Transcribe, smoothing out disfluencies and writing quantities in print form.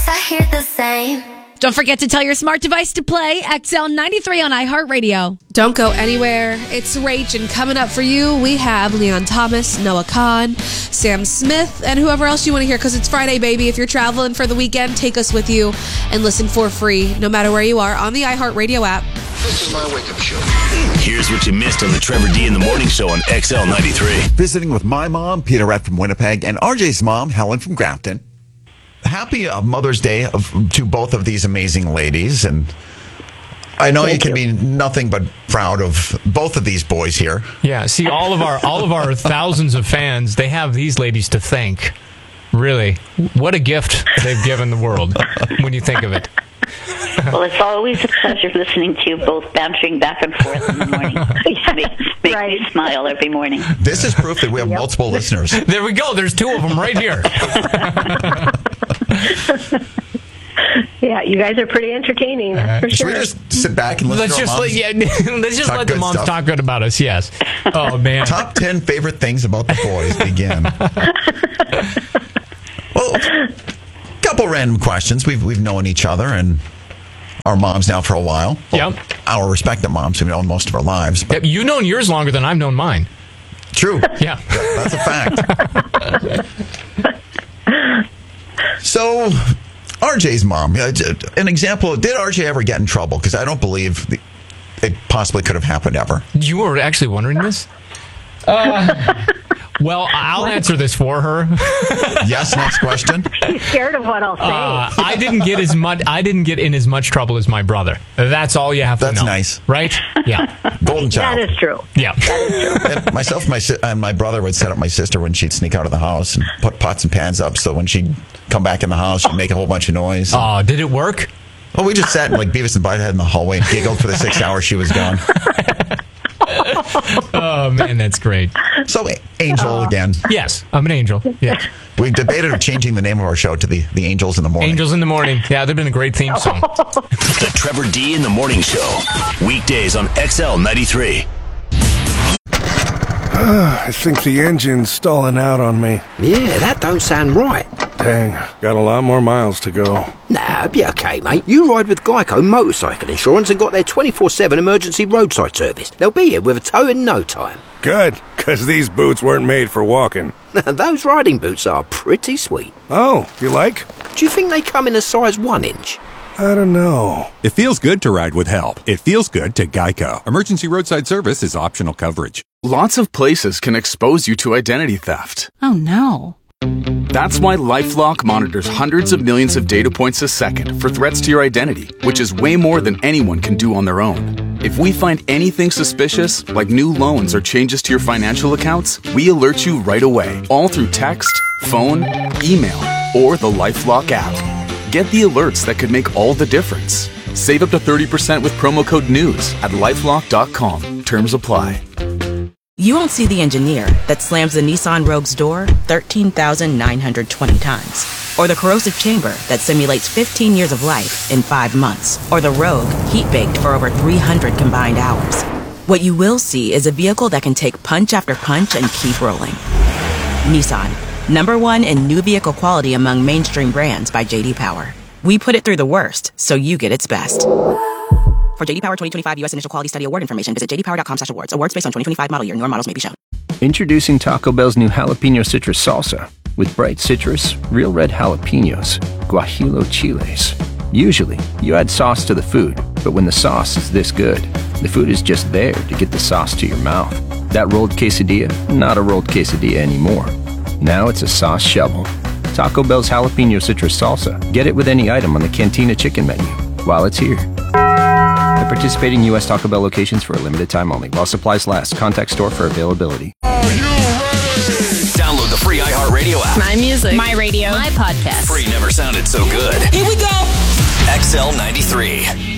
guess I hear the same. Don't forget to tell your smart device to play XL93 on iHeartRadio. Don't go anywhere. It's Rach, and coming up for you, we have Leon Thomas, Noah Kahn, Sam Smith, and whoever else you want to hear, because it's Friday, baby. If you're traveling for the weekend, take us with you and listen for free, no matter where you are, on the iHeartRadio app. This is my wake-up show. Here's what you missed on the Trevor D in the Morning Show on XL93. Visiting with my mom, Peter Rett from Winnipeg, and RJ's mom, Helen from Grafton. Happy Mother's Day to both of these amazing ladies, and I know you can be nothing but proud of both of these boys here. Yeah, see, all of our thousands of fans, they have these ladies to thank. Really, what a gift they've given the world when you think of it. Well, it's always a pleasure listening to you both bouncing back and forth in the morning. Makes me smile every morning. This is proof that we have multiple listeners. There we go. There's two of them right here. Yeah, you guys are pretty entertaining, that's for sure. Should we just sit back and listen to our moms? Let's just let the moms talk good about us, yes. Oh, man. Top 10 favorite things about the boys begin. Well, couple random questions. We've known each other and our moms now for a while. Well, yep. Our respective moms we've known most of our lives. But you've known yours longer than I've known mine. True. Yeah. That's a fact. So, RJ's mom, an example, did RJ ever get in trouble? Because I don't believe it possibly could have happened ever. You were actually wondering this? Well, I'll answer this for her. Yes, next question. She's scared of what I'll say. I didn't get in as much trouble as my brother. That's all you have to know. That's nice. Right? Yeah. Golden child. That is true. Yeah. That is true. And myself and my brother would set up my sister when she'd sneak out of the house and put pots and pans up, so when she'd come back in the house, she'd make a whole bunch of noise. Oh, did it work? Well, we just sat like Beavis and Butthead in the hallway and giggled for the 6 hours she was gone. Oh, man, that's great. So, Angel again. Yes, I'm an angel. Yes. We debated of changing the name of our show to the Angels in the Morning. Angels in the Morning. Yeah, they've been a great theme song. The Trevor D in the Morning Show. Weekdays on XL93. I think the engine's stalling out on me. Yeah, that don't sound right. Dang, got a lot more miles to go. Nah, it'll be okay, mate. You ride with Geico Motorcycle Insurance and got their 24/7 emergency roadside service. They'll be here with a tow in no time. Good, because these boots weren't made for walking. Those riding boots are pretty sweet. Oh, you like? Do you think they come in a size 1 inch? I don't know. It feels good to ride with help. It feels good to Geico. Emergency roadside service is optional coverage. Lots of places can expose you to identity theft. Oh, no. That's why LifeLock monitors hundreds of millions of data points a second for threats to your identity, which is way more than anyone can do on their own. If we find anything suspicious, like new loans or changes to your financial accounts, we alert you right away, all through text, phone, email, or the LifeLock app. Get the alerts that could make all the difference. Save up to 30% with promo code NEWS at LifeLock.com. Terms apply. You won't see the engineer that slams the Nissan Rogue's door 13,920 times. Or the corrosive chamber that simulates 15 years of life in 5 months. Or the Rogue heat-baked for over 300 combined hours. What you will see is a vehicle that can take punch after punch and keep rolling. Nissan, #1 in new vehicle quality among mainstream brands by J.D. Power. We put it through the worst, so you get its best. For J.D. Power 2025 U.S. Initial Quality Study Award information, visit jdpower.com/awards. Awards based on 2025 model year. Newer models may be shown. Introducing Taco Bell's new jalapeno citrus salsa. With bright citrus, real red jalapenos, guajillo chiles. Usually, you add sauce to the food, but when the sauce is this good, the food is just there to get the sauce to your mouth. That rolled quesadilla, not a rolled quesadilla anymore. Now it's a sauce shovel. Taco Bell's jalapeno citrus salsa. Get it with any item on the Cantina chicken menu while it's here. At participating U.S. Taco Bell locations for a limited time only. While supplies last. Contact store for availability. Download the free iHeartRadio app. My music. My radio. My podcast. Free never sounded so good. Here we go. XL93.